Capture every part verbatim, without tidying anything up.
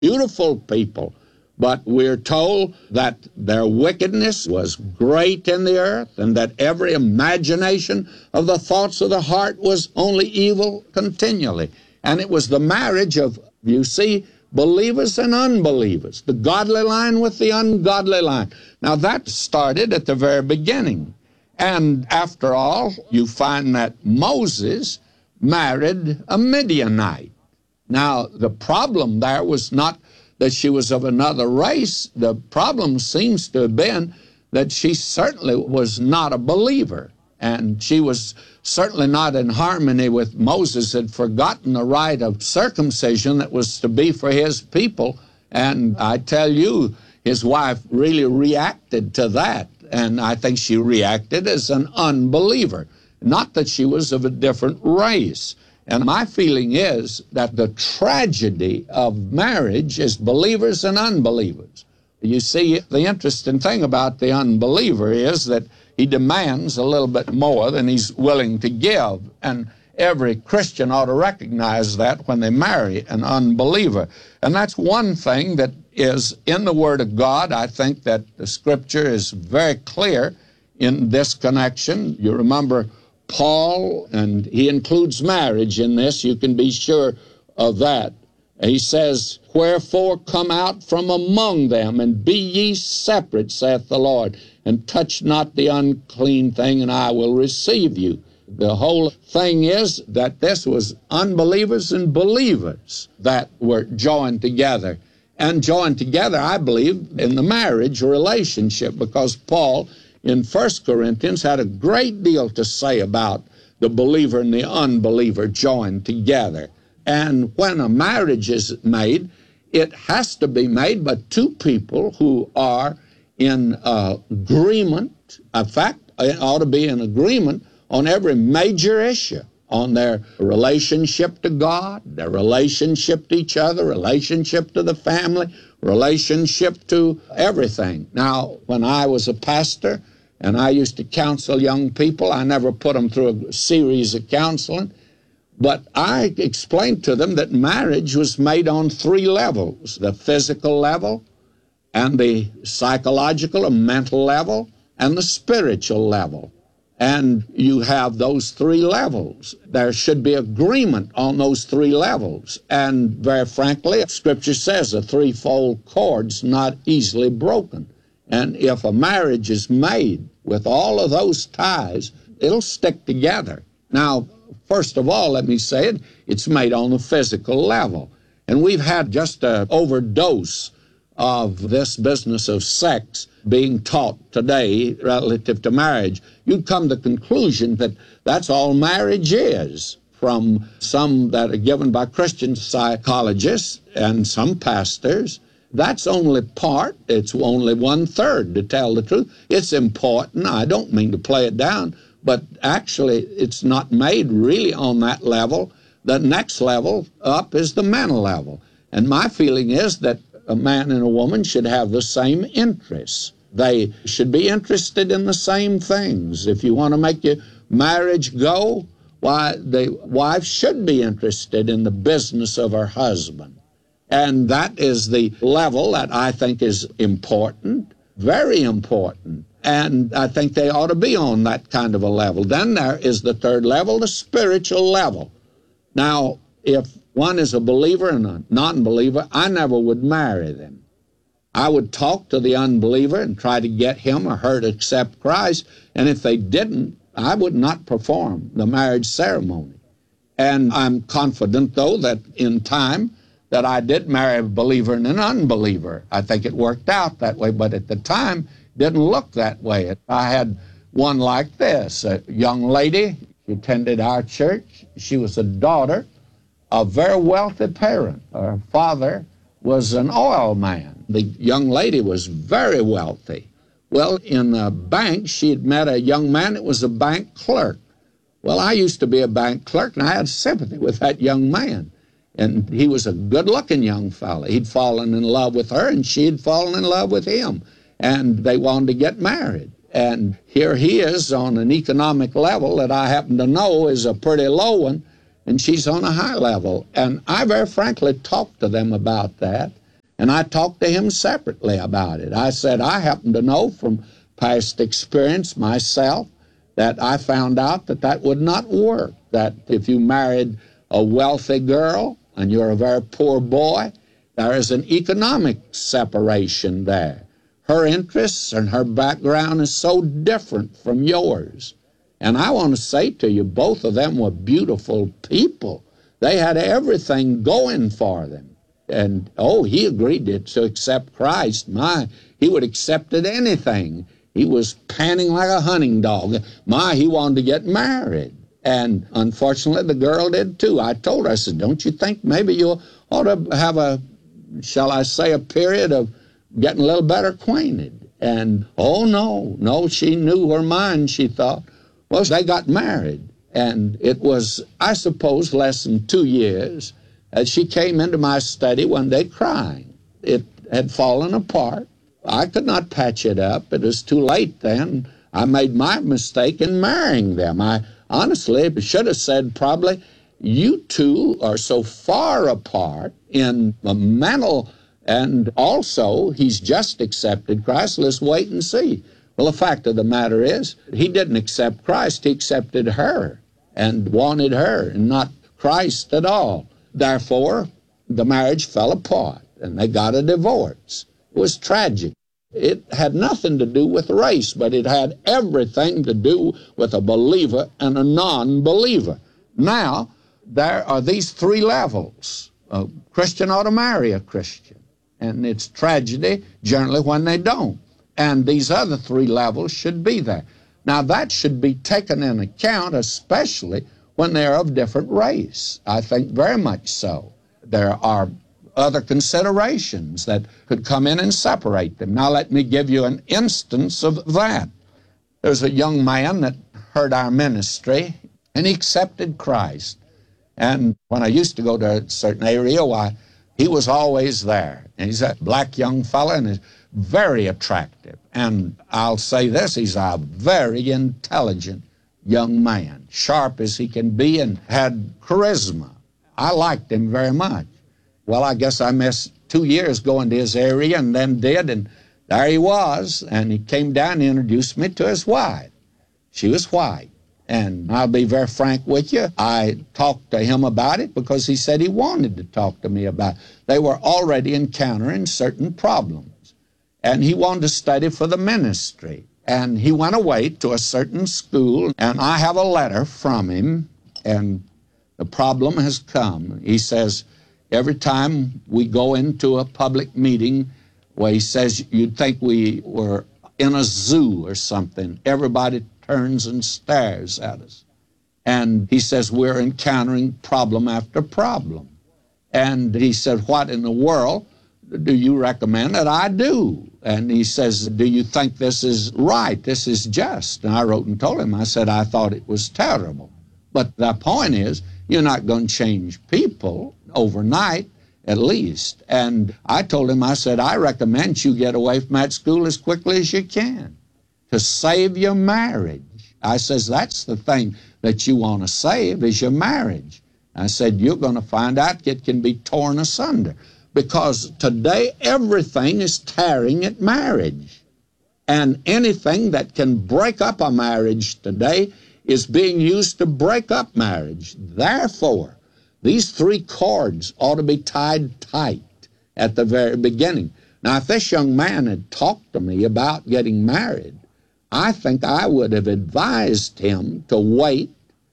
beautiful people. But we're told that their wickedness was great in the earth, and that every imagination of the thoughts of the heart was only evil continually. And it was the marriage of, you see, believers and unbelievers, the godly line with the ungodly line. Now, that started at the very beginning. And after all, you find that Moses married a Midianite. Now, the problem there was not that she was of another race. The problem seems to have been that she certainly was not a believer, and she was certainly not in harmony with Moses, had forgotten the rite of circumcision that was to be for his people. And I tell you, his wife really reacted to that, and I think she reacted as an unbeliever, not that she was of a different race. And my feeling is that the tragedy of marriage is believers and unbelievers. You see, the interesting thing about the unbeliever is that he demands a little bit more than he's willing to give. And every Christian ought to recognize that when they marry an unbeliever. And that's one thing that is in the Word of God. I think that the Scripture is very clear in this connection. You remember Paul, and he includes marriage in this, you can be sure of that. He says, "Wherefore come out from among them, and be ye separate, saith the Lord, and touch not the unclean thing, and I will receive you." The whole thing is that this was unbelievers and believers that were joined together. And joined together, I believe, in the marriage relationship, because Paul in First Corinthians had a great deal to say about the believer and the unbeliever joined together. And when a marriage is made, it has to be made by two people who are in uh, agreement. In fact, it ought to be in agreement on every major issue, on their relationship to God, their relationship to each other, relationship to the family, relationship to everything. Now, when I was a pastor, and I used to counsel young people, I never put them through a series of counseling, but I explained to them that marriage was made on three levels: the physical level, and the psychological and mental level, and the spiritual level. And you have those three levels. There should be agreement on those three levels. And very frankly, Scripture says a threefold cord's not easily broken. And if a marriage is made with all of those ties, it'll stick together. Now, first of all, let me say it, it's made on the physical level. And we've had just an overdose of this business of sex being taught today relative to marriage. You'd come to the conclusion that that's all marriage is, from some that are given by Christian psychologists and some pastors. That's only part. It's only one-third, to tell the truth. It's important. I don't mean to play it down, but actually it's not made really on that level. The next level up is the mental level. And my feeling is that a man and a woman should have the same interests. They should be interested in the same things. If you want to make your marriage go, why, the wife should be interested in the business of her husband. And that is the level that I think is important, very important. And I think they ought to be on that kind of a level. Then there is the third level, the spiritual level. Now, if one is a believer and a non-believer, I never would marry them. I would talk to the unbeliever and try to get him or her to accept Christ. And if they didn't, I would not perform the marriage ceremony. And I'm confident, though, that in time, that I did marry a believer and an unbeliever. I think it worked out that way, but at the time, it didn't look that way. I had one like this, a young lady. She attended our church. She was a daughter of a very wealthy parent. Her father was an oil man. The young lady was very wealthy. Well, in a bank, she had met a young man that was a bank clerk. Well, I used to be a bank clerk, and I had sympathy with that young man. And he was a good-looking young fellow. He'd fallen in love with her, and she had fallen in love with him. And they wanted to get married. And here he is on an economic level that I happen to know is a pretty low one, and she's on a high level. And I very frankly talked to them about that. And I talked to him separately about it. I said, I happen to know from past experience myself that I found out that that would not work, that if you married a wealthy girl and you're a very poor boy, there is an economic separation there. Her interests and her background is so different from yours. And I want to say to you, both of them were beautiful people. They had everything going for them. And, oh, he agreed to accept Christ. My, he would have accepted anything. He was panting like a hunting dog. My, he wanted to get married. And unfortunately, the girl did too. I told her, I said, don't you think maybe you ought to have a, shall I say, a period of getting a little better acquainted? And, oh, no, no, she knew her mind, she thought. Well, they got married. And it was, I suppose, less than two years that she came into my study one day crying. It had fallen apart. I could not patch it up. It was too late then. I made my mistake in marrying them. I honestly should have said probably, you two are so far apart in the mental, and also he's just accepted Christ. Let's wait and see. Well, the fact of the matter is, he didn't accept Christ. He accepted her and wanted her and not Christ at all. Therefore, the marriage fell apart and they got a divorce. It was tragic. It had nothing to do with race, but it had everything to do with a believer and a non-believer. Now, there are these three levels. A Christian ought to marry a Christian, and it's tragedy generally when they don't. And these other three levels should be there. Now, that should be taken in account, especially when they're of different race. I think very much so. There are other considerations that could come in and separate them. Now, let me give you an instance of that. There's a young man that heard our ministry, and he accepted Christ. And when I used to go to a certain area, why, he was always there. And he's a black young fella, and he's very attractive. And I'll say this, he's a very intelligent young man, sharp as he can be, and had charisma. I liked him very much. Well, I guess I missed two years going to his area and then did, and there he was, and he came down and introduced me to his wife. She was white, and I'll be very frank with you, I talked to him about it because he said he wanted to talk to me about it. They were already encountering certain problems, and he wanted to study for the ministry. And he went away to a certain school, and I have a letter from him, and the problem has come. He says, every time we go into a public meeting, well, he says, you'd think we were in a zoo or something. Everybody turns and stares at us. And he says, we're encountering problem after problem. And he said, what in the world do you recommend that I do? And he says, do you think this is right? This is just? And I wrote and told him, I said, I thought it was terrible. But the point is, you're not going to change people overnight, at least. And I told him, I said, I recommend you get away from that school as quickly as you can to save your marriage. I says, that's the thing that you want to save is your marriage. I said, you're going to find out it can be torn asunder. Because today everything is tearing at marriage. And anything that can break up a marriage today is being used to break up marriage. Therefore, these three cords ought to be tied tight at the very beginning. Now, if this young man had talked to me about getting married, I think I would have advised him to wait,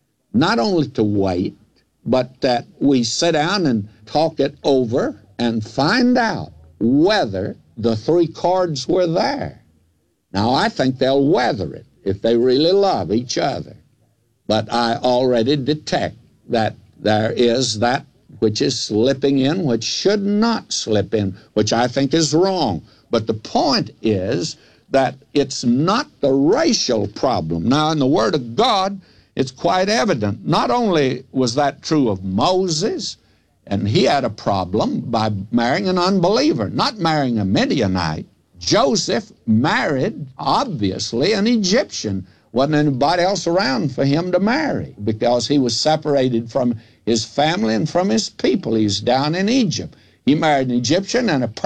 not only to wait, but that we sit down and talk it over and find out whether the three cords were there. Now, I think they'll weather it if they really love each other. But I already detect that there is that which is slipping in, which should not slip in, which I think is wrong. But the point is that it's not the racial problem. Now, in the Word of God, it's quite evident. Not only was that true of Moses, and he had a problem by marrying an unbeliever, not marrying a Midianite. Joseph married, obviously, an Egyptian. Wasn't anybody else around for him to marry because he was separated from his family and from his people. He's down in Egypt. He married an Egyptian, and a